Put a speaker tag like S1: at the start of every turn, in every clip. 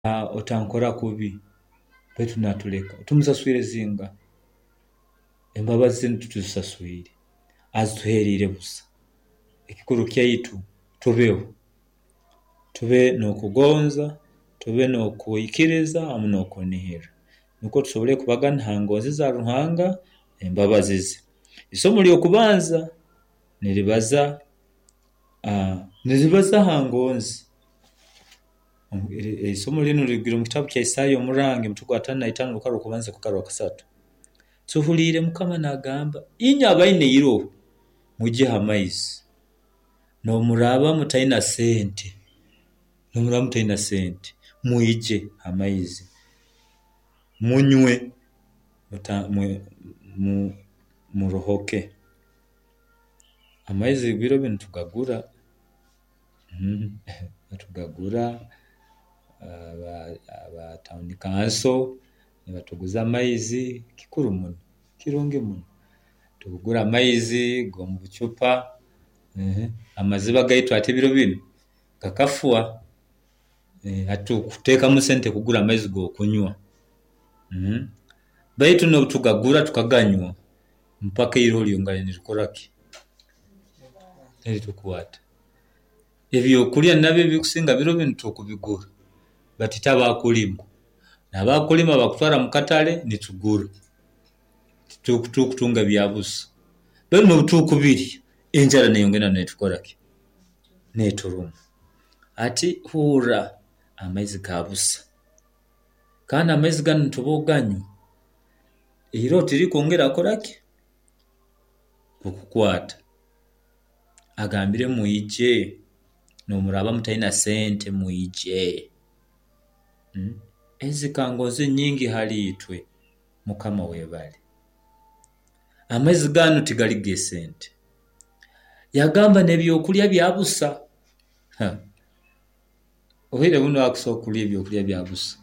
S1: otankora kubi baitu natuleka tumusaswire zinga embabazi ntituzisaswire azituherire busa ekikuru kyaitu tubeho tube n'okugonza tube n'okuyikiriza hamu n'okunihira nuko tusobole kubagana hangozi za Ruhanga embabazi ze. Isomo ly'okubanza niribaza hangonzi. Isomo lino ligira mu kitabu kya Isaya omurangi mutwe gwa 55 lukaro kubanza kukaro kasatu. Tuhulire Mukama nagamba inya baine iro mujye hamaizi no muraba mutaina sente muije hamaizi munywe murohoke amaizi biro bintu tugagura tugagura aba town council batuguza amaizi kikuru muno kirungi muno tugura amaizi go mu bucupa amaziba gaitu ate biro bino kakafua atu kuteka mu sente kugura amaizi go kunywa baitu no tugagura tukaganywa mpaka iro lyongale nirikoraki tukwata ebyo kulya nabyo bikusinga biro bintu okubigura batitaba kulima nabakulima bakutwara mu katale nitugura tukutunga byabusa bali mu tukubiri enjala neyongena netukoraki neturuma ati hura amaizi kabusa kana amaizi gano tuboganyu iro tiri kongera koraki okukwata agambire muije no muraba mutaina sente muije ezikangoze nyingi hali itwe Mukama webale amaizi gano tigali gesente yagamba nebyo kulya byabusa ohire buno akusokulya ebyo kulya byabusa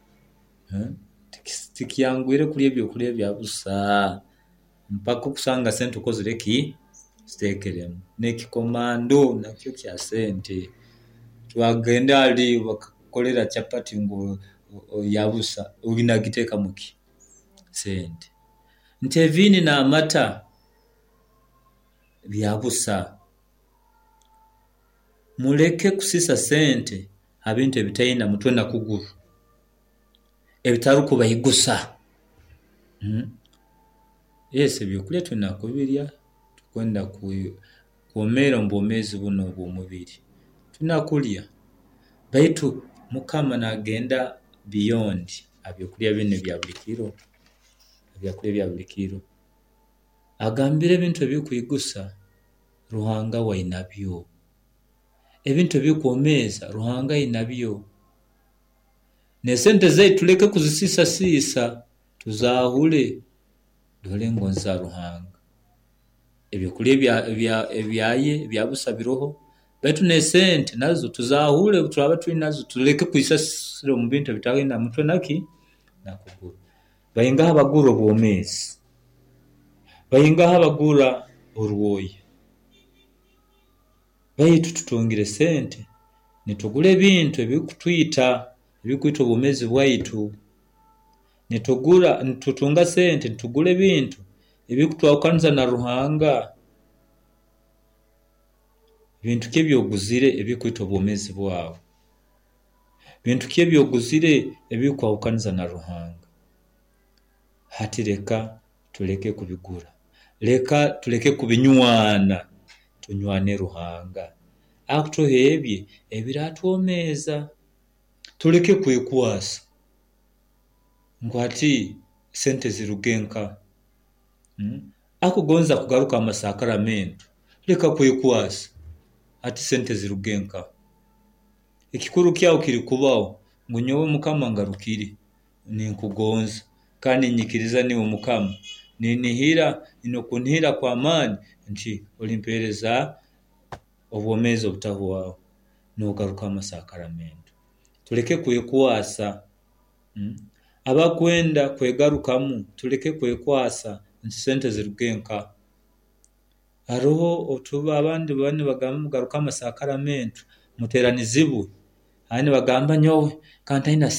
S1: tikiyangwire kulya ebyo kulya byabusa mpaka kusanga sente ukozireki stekeremu nekikomando nakyo kya sente twagenda ali bakakolera chapati ngo yabusa ugina giteka muki sente ntevini na amata byabusa muleke kusisa sente abintu ebitaina mutwe na kuguru ebitaruko bayigusa yes byokulya tunakubirya tukwenda kuomera mbomezi buno bw'omubiri tunakulya baitu Mukama nagenda beyond abyokulya bine bya bulikiro ebyakulya bya bulikiro agambire ebintu ebyokuyigusa Ruhanga wainabyo ebintu eby'okuomeza Ruhanga inabyo nesente zaitu tuleke kuzisisa tuzahule dole ngonza Ruhanga ebyokulya ebyaye byabusa biroho baitu nesente nazo tuzahule turaba twinazo tuleke kwisasira mu bintu bitagenda mutwe naki nakugura bayinga abagura obwomezi bayinga abagura orwoyi baitu tutungire sente nitugule bintu ebikutwita ebikuita obwomezi bwaitu nitutunga sente nitugule bintu ebikutwakaniza na Ruhanga bintu kebyoguzire ebikuita obwomezi bwawe bintu kebyoguzire ebikwahukaniza na Ruhanga hati leka tuleke kubigura leka tuleke kubinywana tunywane Ruhanga akutohebye ebiratwomeza tuleke kwekwasa ngwati sente zirugenka akugonza kugaruka amasakaramentu leka kwekwasa ati sente zirugenka ekikuru kyawo kiri kubaho ngunyowe Mukama ngarukiri ninkugonza kandi nyikiriza niwe Mukama ninihira inokunihira kwa amani nti olimpereza obwomezi obutahuwaho nogaruka amasakaramentu tuleke kwekwasa abakwenda kwegarukamu tuleke kwekwasa nti sente zirugenka aroho otuba abandi bane bagaruka amasakaramentu muteranizibu ani bagamba nyowe kantaina